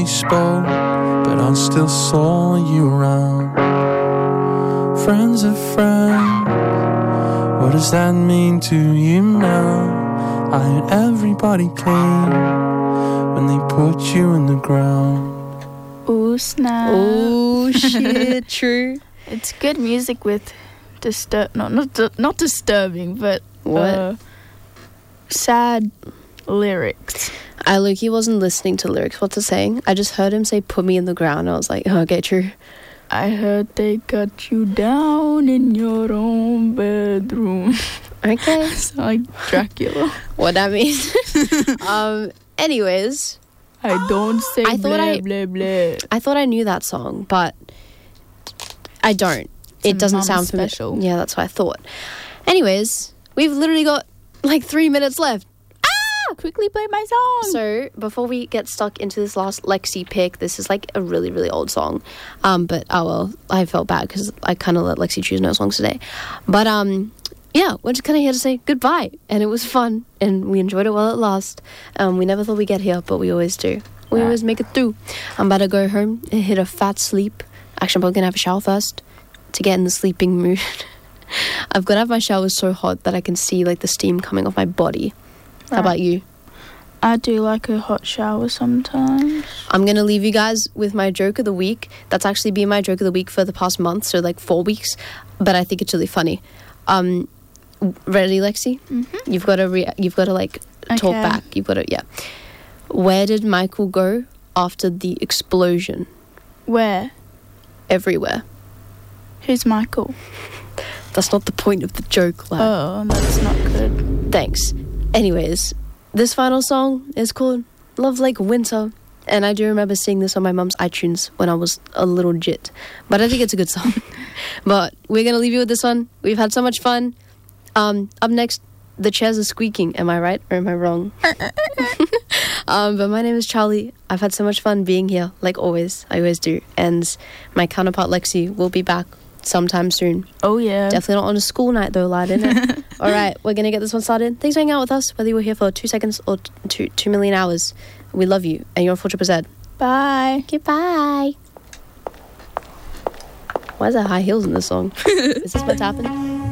we spoke, but I still saw you around. Friends of friends, what does that mean to you now? I heard everybody came when they put you in the ground. Oh snap. Oh shit, true. It's good music with not disturbing, but sad lyrics. I look-y wasn't listening to lyrics, what's it saying? I just heard him say put me in the ground. I was like, oh, okay, true. I heard they cut you down in your own bedroom. Okay. Sound like Dracula. What that means. Anyways, I don't say blah, blah, blah. I thought I knew that song, but I don't. It doesn't sound special. Yeah, that's what I thought. Anyways, we've literally got like 3 minutes left. Quickly play my song. So before we get stuck into this last Lexi pick, this is like a really, really old song. But oh well, I felt bad because I kind of let Lexi choose no songs today. But yeah, we're just kind of here to say goodbye, and it was fun, and we enjoyed it while it lasted. We never thought we'd get here, but we always do. We always make it through. I'm about to go home and hit a fat sleep. Actually, I'm probably gonna have a shower first to get in the sleeping mood. I've got to have my shower so hot that I can see like the steam coming off my body. How about you? I do like a hot shower sometimes. I'm going to leave you guys with my joke of the week. That's actually been my joke of the week for the past month, so like 4 weeks. But I think it's really funny. Ready, Lexi? Mm-hmm. You've got to like talk back. You've got to, yeah. Where did Michael go after the explosion? Where? Everywhere. Who's Michael? That's not the point of the joke, lad. Oh, that's not good. Thanks. Anyways, this final song is called Love Like Winter, and I do remember seeing this on my mum's iTunes when I was a little jit, but I think it's a good song. But we're going to leave you with this one. We've had so much fun. Up next, the chairs are squeaking. Am I right or am I wrong? But my name is Charlie. I've had so much fun being here, like always. I always do. And my counterpart, Lexi, will be back sometime soon. Oh yeah, definitely not on a school night though, lad, isn't it? All right, we're gonna get this one started. Thanks for hanging out with us, whether you were here for 2 seconds or 2 million hours. We love you, and you're on 4ZZZ. Bye. Goodbye. Why is there high heels in this song? Is this meant to happen?